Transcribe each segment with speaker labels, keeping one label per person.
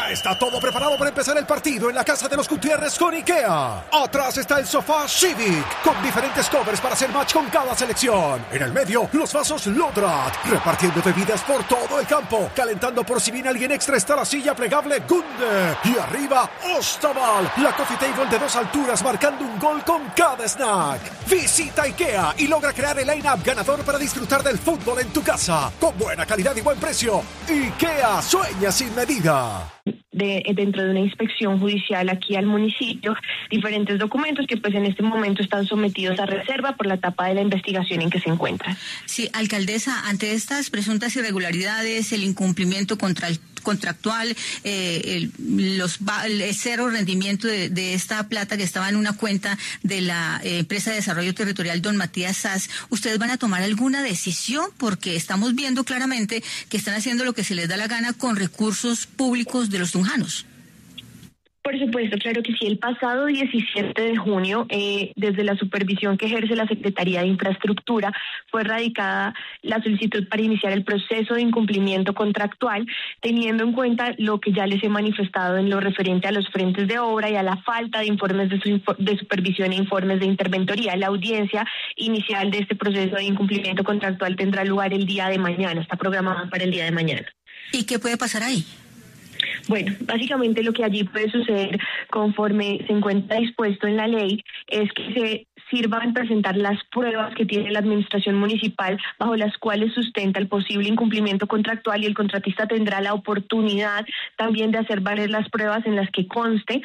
Speaker 1: Ya está todo preparado para empezar el partido en la casa de los Gutiérrez con IKEA. Atrás está el sofá Civic, con diferentes covers para hacer match con cada selección. En el medio, los vasos Lodrat, repartiendo bebidas por todo el campo. Calentando por si viene alguien extra está la silla plegable Gunde. Y arriba, Ostaval, la coffee table de 2 alturas marcando un gol con cada snack. Visita IKEA y logra crear el line-up ganador para disfrutar del fútbol en tu casa. Con buena calidad y buen precio. IKEA sueña sin medida.
Speaker 2: Dentro de una inspección judicial aquí al municipio, diferentes documentos que pues en este momento están sometidos a reserva por la etapa de la investigación en que se encuentran.
Speaker 3: Sí, alcaldesa, ante estas presuntas irregularidades, el incumplimiento contractual, el cero rendimiento de esta plata que estaba en una cuenta de la empresa de desarrollo territorial Don Matías Sass, ¿ustedes van a tomar alguna decisión? Porque estamos viendo claramente que están haciendo lo que se les da la gana con recursos públicos de los tunjanos.
Speaker 2: Por supuesto, claro que sí. El pasado 17 de junio, desde la supervisión que ejerce la Secretaría de Infraestructura, fue radicada la solicitud para iniciar el proceso de incumplimiento contractual, teniendo en cuenta lo que ya les he manifestado en lo referente a los frentes de obra y a la falta de informes de supervisión e informes de interventoría. La audiencia inicial de este proceso de incumplimiento contractual tendrá lugar el día de mañana, está programada para el día de mañana.
Speaker 3: ¿Y qué puede pasar ahí?
Speaker 2: Bueno, básicamente lo que allí puede suceder conforme se encuentra dispuesto en la ley es que se sirvan presentar las pruebas que tiene la administración municipal bajo las cuales sustenta el posible incumplimiento contractual y el contratista tendrá la oportunidad también de hacer valer las pruebas en las que conste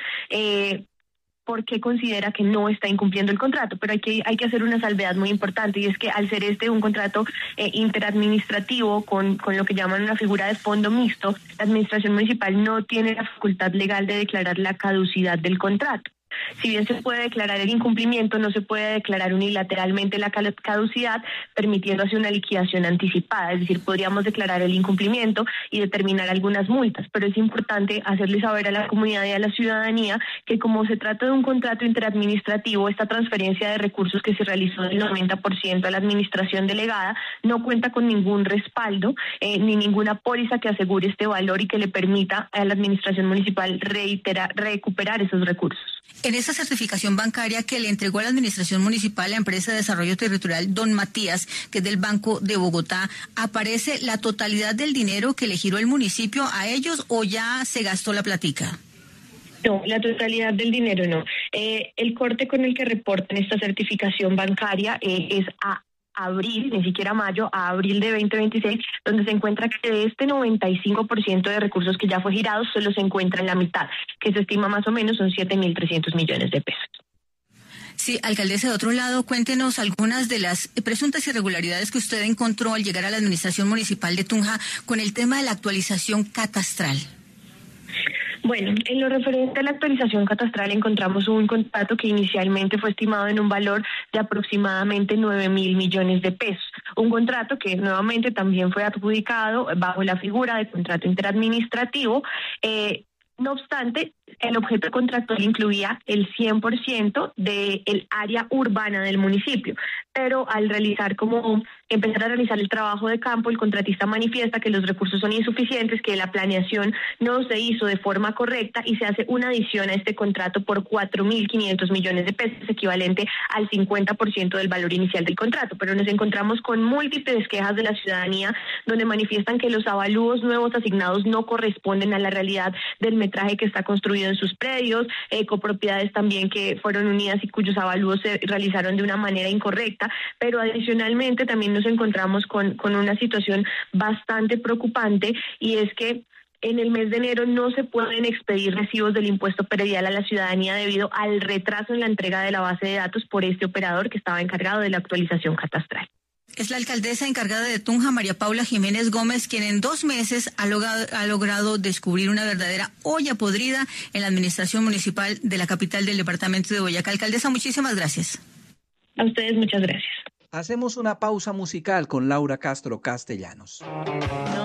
Speaker 2: por qué considera que no está incumpliendo el contrato, pero hay que hacer una salvedad muy importante y es que al ser un contrato interadministrativo con lo que llaman una figura de fondo mixto, la administración municipal no tiene la facultad legal de declarar la caducidad del contrato. Si bien se puede declarar el incumplimiento, no se puede declarar unilateralmente la caducidad, permitiendo así una liquidación anticipada. Es decir, podríamos declarar el incumplimiento y determinar algunas multas, pero es importante hacerle saber a la comunidad y a la ciudadanía que como se trata de un contrato interadministrativo, esta transferencia de recursos que se realizó del 90% a la administración delegada no cuenta con ningún respaldo ni ninguna póliza que asegure este valor y que le permita a la administración municipal recuperar esos recursos.
Speaker 3: En esa certificación bancaria que le entregó a la administración municipal la empresa de desarrollo territorial Don Matías, que es del Banco de Bogotá, ¿aparece la totalidad del dinero que le giró el municipio a ellos o ya se gastó la platica?
Speaker 2: No, la totalidad del dinero no. El corte con el que reportan esta certificación bancaria es a abril, ni siquiera mayo, a abril de 2026, donde se encuentra que de este 95% de recursos que ya fue girado, solo se encuentra en la mitad, que se estima más o menos son 7.300 millones de pesos.
Speaker 3: Sí, alcaldesa, de otro lado, cuéntenos algunas de las presuntas irregularidades que usted encontró al llegar a la administración municipal de Tunja con el tema de la actualización catastral.
Speaker 2: Bueno, en lo referente a la actualización catastral encontramos un contrato que inicialmente fue estimado en un valor de aproximadamente 9.000 millones de pesos. Un contrato que nuevamente también fue adjudicado bajo la figura de contrato interadministrativo. No obstante, el objeto contractual incluía el 100% del área urbana del municipio, pero al empezar a realizar el trabajo de campo, el contratista manifiesta que los recursos son insuficientes, que la planeación no se hizo de forma correcta y se hace una adición a este contrato por 4.500 millones de pesos, equivalente al 50% del valor inicial del contrato. Pero nos encontramos con múltiples quejas de la ciudadanía donde manifiestan que los avalúos nuevos asignados no corresponden a la realidad del metraje que está construido en sus predios, copropiedades también que fueron unidas y cuyos avalúos se realizaron de una manera incorrecta, pero adicionalmente también nos encontramos con una situación bastante preocupante y es que en el mes de enero no se pueden expedir recibos del impuesto predial a la ciudadanía debido al retraso en la entrega de la base de datos por este operador que estaba encargado de la actualización catastral.
Speaker 3: Es la alcaldesa encargada de Tunja, María Paula Jiménez Gómez, quien en 2 meses ha logrado descubrir una verdadera olla podrida en la administración municipal de la capital del departamento de Boyacá. Alcaldesa, muchísimas gracias.
Speaker 2: A ustedes muchas gracias.
Speaker 4: Hacemos una pausa musical con Laura Castro Castellanos.